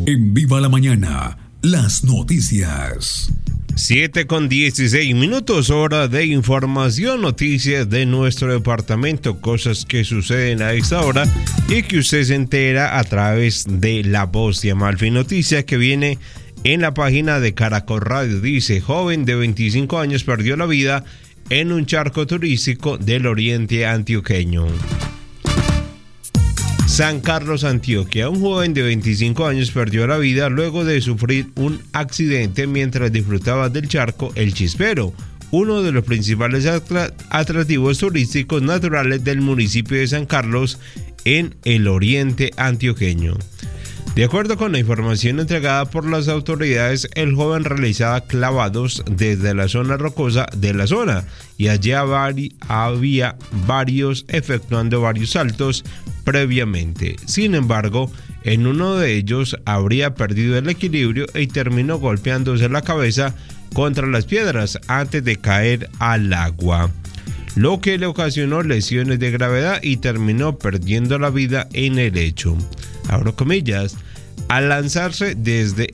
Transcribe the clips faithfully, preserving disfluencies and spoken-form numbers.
En Viva la Mañana, las noticias. siete con dieciséis minutos, hora de información, noticias de nuestro departamento, cosas que suceden a esta hora y que usted se entera a través de La Voz de Amalfi. Noticia que viene en la página de Caracol Radio. Dice: joven de veinticinco años perdió la vida en un charco turístico del oriente antioqueño. San Carlos, Antioquia. Un joven de veinticinco años perdió la vida luego de sufrir un accidente mientras disfrutaba del charco El Chispero, uno de los principales atractivos turísticos naturales del municipio de San Carlos, en el oriente antioqueño. De acuerdo con la información entregada por las autoridades, el joven realizaba clavados desde la zona rocosa de la zona y allí había varios efectuando varios saltos previamente. Sin embargo, en uno de ellos habría perdido el equilibrio y terminó golpeándose la cabeza contra las piedras antes de caer al agua, lo que le ocasionó lesiones de gravedad y terminó perdiendo la vida en el hecho. Abro comillas: al lanzarse desde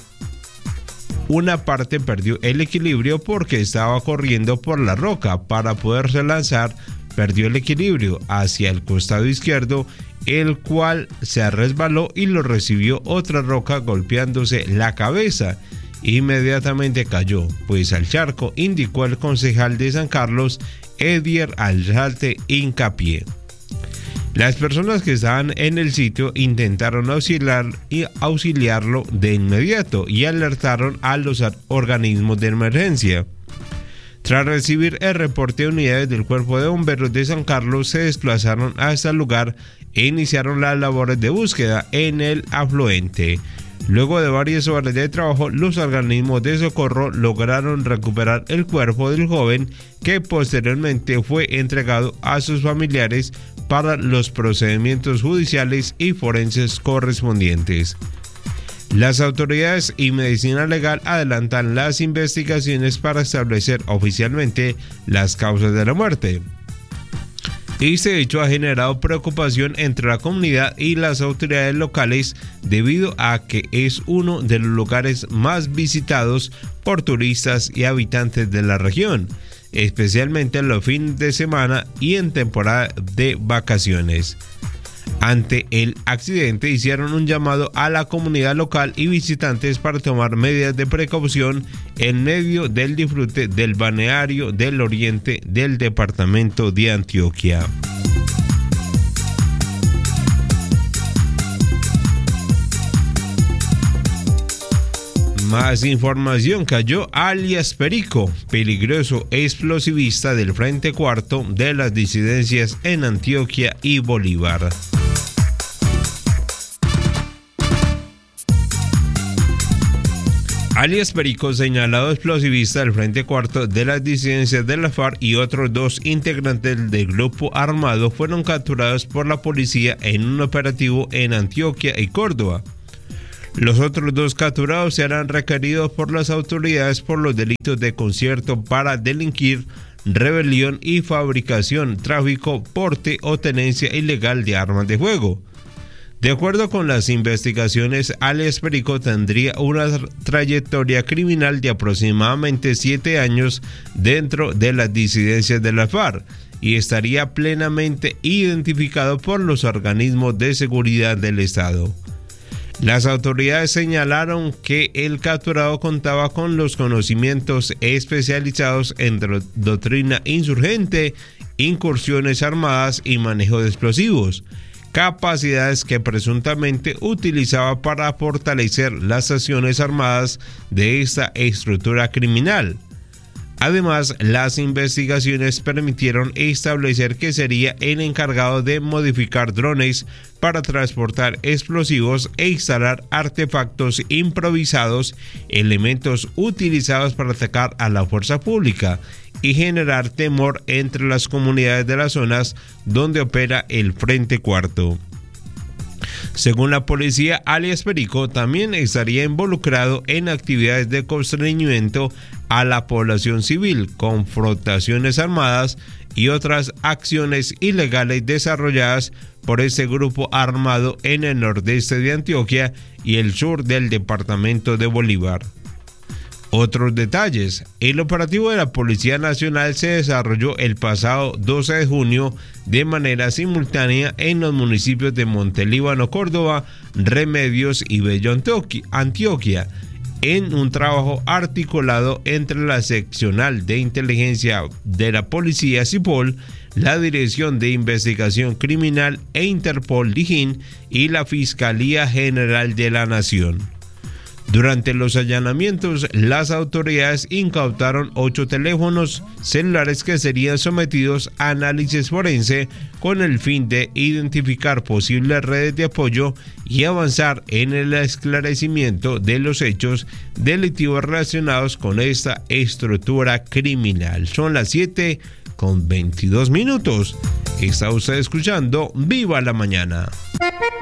una parte perdió el equilibrio porque estaba corriendo por la roca. Para poderse lanzar, perdió el equilibrio hacia el costado izquierdo, el cual se resbaló y lo recibió otra roca golpeándose la cabeza. Inmediatamente cayó pues al charco, indicó el concejal de San Carlos, Edier Alzate Hincapié. Las personas que estaban en el sitio intentaron auxiliar y auxiliarlo de inmediato y alertaron a los organismos de emergencia. Tras recibir el reporte, unidades del Cuerpo de Bomberos de San Carlos se desplazaron hasta el lugar e iniciaron las labores de búsqueda en el afluente. Luego de varias horas de trabajo, los organismos de socorro lograron recuperar el cuerpo del joven, que posteriormente fue entregado a sus familiares para los procedimientos judiciales y forenses correspondientes. Las autoridades y medicina legal adelantan las investigaciones para establecer oficialmente las causas de la muerte. Este hecho ha generado preocupación entre la comunidad y las autoridades locales debido a que es uno de los lugares más visitados por turistas y habitantes de la región, especialmente en los fines de semana y en temporada de vacaciones. Ante el accidente, hicieron un llamado a la comunidad local y visitantes para tomar medidas de precaución en medio del disfrute del balneario del oriente del departamento de Antioquia. Más información: cayó alias Perico, peligroso explosivista del Frente Cuarto de las disidencias en Antioquia y Bolívar. Alias Perico, señalado explosivista del Frente Cuarto de las disidencias de la FARC, y otros dos integrantes del grupo armado fueron capturados por la policía en un operativo en Antioquia y Córdoba. Los otros dos capturados serán requeridos por las autoridades por los delitos de concierto para delinquir, rebelión y fabricación, tráfico, porte o tenencia ilegal de armas de fuego. De acuerdo con las investigaciones, alias Perico tendría una trayectoria criminal de aproximadamente siete años dentro de las disidencias de la FARC y estaría plenamente identificado por los organismos de seguridad del Estado. Las autoridades señalaron que el capturado contaba con los conocimientos especializados en doctrina insurgente, incursiones armadas y manejo de explosivos, capacidades que presuntamente utilizaba para fortalecer las acciones armadas de esta estructura criminal. Además, las investigaciones permitieron establecer que sería el encargado de modificar drones para transportar explosivos e instalar artefactos improvisados, elementos utilizados para atacar a la fuerza pública y generar temor entre las comunidades de las zonas donde opera el Frente Cuarto. Según la policía, alias Perico también estaría involucrado en actividades de constreñimiento a la población civil, confrontaciones armadas y otras acciones ilegales desarrolladas por este grupo armado en el nordeste de Antioquia y el sur del departamento de Bolívar. Otros detalles: el operativo de la Policía Nacional se desarrolló el pasado doce de junio de manera simultánea en los municipios de Montelíbano, Córdoba, Remedios y Bello, Antioquia, en un trabajo articulado entre la seccional de inteligencia de la Policía Cipol, la Dirección de Investigación Criminal e Interpol Dijín y la Fiscalía General de la Nación. Durante los allanamientos, las autoridades incautaron ocho teléfonos celulares que serían sometidos a análisis forense con el fin de identificar posibles redes de apoyo y avanzar en el esclarecimiento de los hechos delictivos relacionados con esta estructura criminal. Son las siete con veintidós minutos. Está usted escuchando Viva la Mañana.